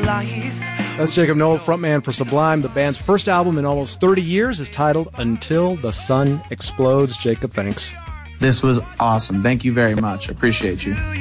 That's Jacob Noel, frontman for Sublime. The band's first album in almost 30 years is titled Until the Sun Explodes. Jacob, thanks. This was awesome. Thank you very much. Appreciate you.